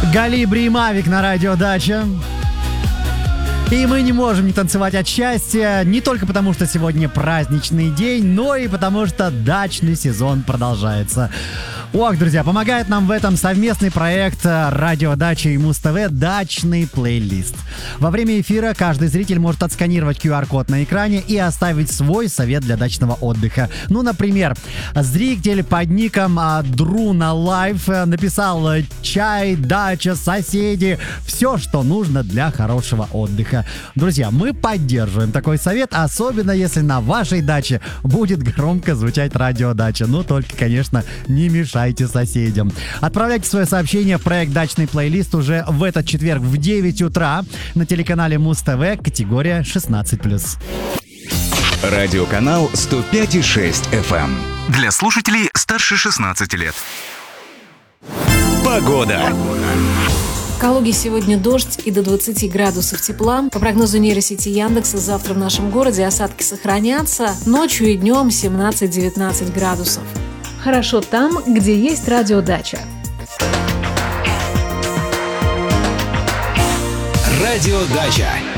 Галибри и Мавик на радио Дача. И мы не можем не танцевать от счастья, не только потому, что сегодня праздничный день, но и потому, что дачный сезон продолжается. Ох, друзья, помогает нам в этом совместный проект «Радио Дача» и Муз-ТВ «Дачный плейлист». Во время эфира каждый зритель может отсканировать QR-код на экране и оставить свой совет для дачного отдыха. Ну, например, зритель под ником Друна Лайф написал: «Чай, дача, соседи, все, что нужно для хорошего отдыха». Друзья, мы поддерживаем такой совет, особенно если на вашей даче будет громко звучать радио Дача. Ну, только, конечно, не мешайте соседям. Отправляйте свое сообщение в проект «Дачный плейлист» уже в этот четверг в 9 утра на телеканале Муз-ТВ, категория 16+. Радиоканал 105,6 FM. Для слушателей старше 16 лет. Погода. В Калуге сегодня дождь и до 20 градусов тепла. По прогнозу нейросети Яндекса, завтра в нашем городе осадки сохранятся. Ночью и днем 17-19 градусов. Хорошо там, где есть радиодача. Радио Дача.